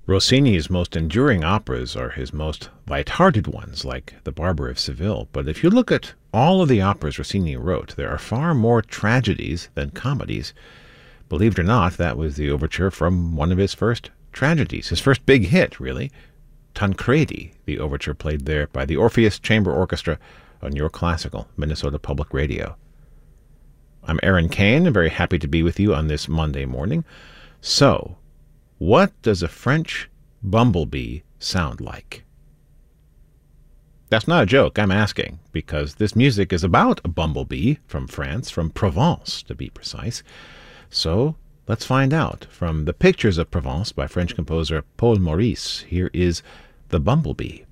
Rossini's most enduring operas are his most light-hearted ones, like The Barber of Seville. But if you look at all of the operas Rossini wrote, there are far more tragedies than comedies. Believe it or not, that was the overture from one of his first tragedies, his first big hit, really, Tancredi, the overture played there by the Orpheus Chamber Orchestra on Your Classical, Minnesota Public Radio. I'm Aaron Kane, and very happy to be with you on this Monday morning. So, what does a French bumblebee sound like? That's not a joke, I'm asking, because this music is about a bumblebee from France, from Provence to be precise. So, let's find out. From The Pictures of Provence by French composer Paul Maurice, here is The Bumblebee.